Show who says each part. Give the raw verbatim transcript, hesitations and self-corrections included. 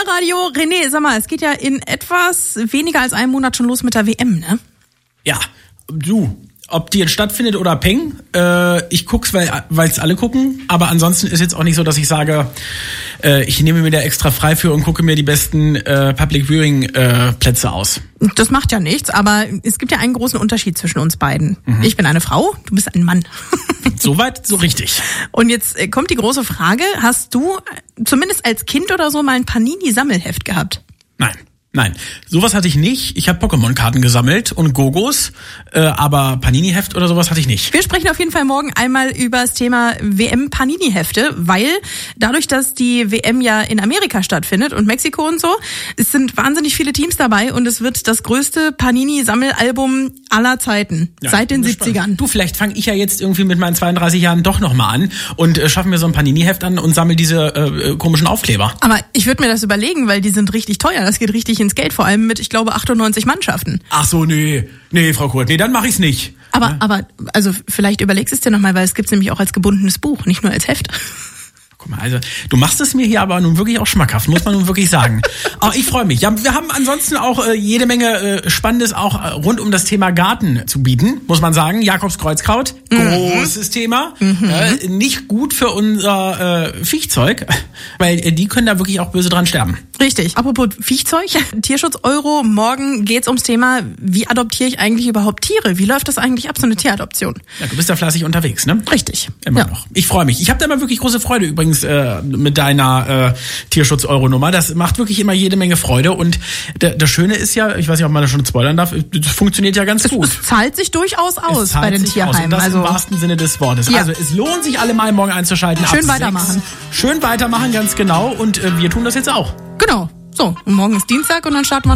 Speaker 1: Kinderradio. René, sag mal, es geht ja in etwas weniger als einem Monat schon los mit der W M, ne?
Speaker 2: Ja, du, ob die jetzt stattfindet oder Peng, äh, ich guck's, weil es alle gucken, aber ansonsten ist jetzt auch nicht so, dass ich sage, äh, ich nehme mir da extra frei für und gucke mir die besten äh, Public Viewing äh, Plätze aus.
Speaker 1: Das macht ja nichts, aber es gibt ja einen großen Unterschied zwischen uns beiden. Mhm. Ich bin eine Frau, du bist ein Mann.
Speaker 2: Soweit, so richtig.
Speaker 1: Und jetzt kommt die große Frage, hast du zumindest als Kind oder so mal ein Panini-Sammelheft gehabt?
Speaker 2: Nein. Nein, sowas hatte ich nicht. Ich habe Pokémon-Karten gesammelt und Gogos, äh, aber Panini-Heft oder sowas hatte ich nicht.
Speaker 1: Wir sprechen auf jeden Fall morgen einmal über das Thema W M-Panini-Hefte, weil dadurch, dass die W M ja in Amerika stattfindet und Mexiko und so, es sind wahnsinnig viele Teams dabei und es wird das größte Panini-Sammelalbum aller Zeiten, ja, seit den siebzigern.
Speaker 2: Du, vielleicht fange ich ja jetzt irgendwie mit meinen zweiunddreißig Jahren doch nochmal an und äh, schaffe mir so ein Panini-Heft an und sammle diese äh, komischen Aufkleber.
Speaker 1: Aber ich würde mir das überlegen, weil die sind richtig teuer. Das geht richtig ins Geld, vor allem mit, ich glaube, achtundneunzig Mannschaften.
Speaker 2: Ach so, nee. Nee, Frau Kurt, nee, dann mache ich's nicht.
Speaker 1: Aber,
Speaker 2: ja?
Speaker 1: aber, also vielleicht überlegst du es dir nochmal, weil es gibt's nämlich auch als gebundenes Buch, nicht nur als Heft.
Speaker 2: Guck mal, also du machst es mir hier aber nun wirklich auch schmackhaft, muss man nun wirklich sagen. Aber ich freue mich. Ja, wir haben ansonsten auch äh, jede Menge äh, Spannendes auch äh, rund um das Thema Garten zu bieten, muss man sagen. Jakobs Kreuzkraut, mhm. großes Thema. Mhm. Äh, nicht gut für unser äh, Viechzeug, weil äh, die können da wirklich auch böse dran sterben.
Speaker 1: Richtig. Apropos Viechzeug, Tierschutz-Euro, morgen geht's ums Thema, wie adoptiere ich eigentlich überhaupt Tiere? Wie läuft das eigentlich ab, so eine Tieradoption?
Speaker 2: Ja, du bist da fleißig unterwegs, ne?
Speaker 1: Richtig.
Speaker 2: Immer
Speaker 1: ja.
Speaker 2: noch. Ich freue mich. Ich habe da immer wirklich große Freude übrigens äh, mit deiner äh, Tierschutz-Euro-Nummer. Das macht wirklich immer jede Menge Freude. Und d- das Schöne ist ja, ich weiß nicht, ob man das schon spoilern darf, das funktioniert ja ganz
Speaker 1: es,
Speaker 2: gut.
Speaker 1: Es zahlt sich durchaus aus bei den Tierheimen.
Speaker 2: Aus. Und das
Speaker 1: also
Speaker 2: im wahrsten Sinne des Wortes. Ja. Also es lohnt sich alle mal morgen einzuschalten.
Speaker 1: Schön
Speaker 2: ab
Speaker 1: weitermachen.
Speaker 2: sechs. Schön weitermachen, ganz genau. Und äh, wir tun das jetzt auch.
Speaker 1: Genau. So, und morgen ist Dienstag und dann starten wir